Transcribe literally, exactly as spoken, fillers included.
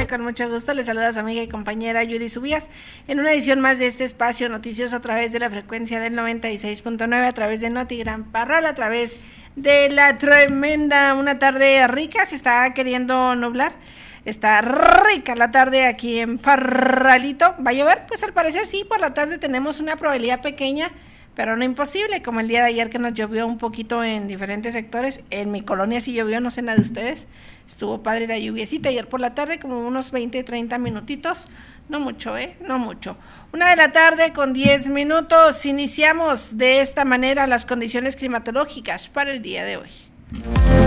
con mucho gusto. Les saluda a su amiga y compañera Judy Subías en una edición más de este espacio noticioso a través de la frecuencia del noventa y seis punto nueve, a través de Noti Gran Parral, a través de la tremenda, una tarde rica. Se está queriendo nublar, está rica la tarde aquí en Parralito. ¿Va a llover? Pues al parecer sí, por la tarde tenemos una probabilidad pequeña, pero no imposible, como el día de ayer que nos llovió un poquito en diferentes sectores. En mi colonia sí llovió, no sé nada de ustedes, estuvo padre la lluviecita ayer por la tarde, como unos veinte, treinta minutitos, no mucho, ¿eh? No mucho. Una de la tarde con diez minutos, iniciamos de esta manera las condiciones climatológicas para el día de hoy.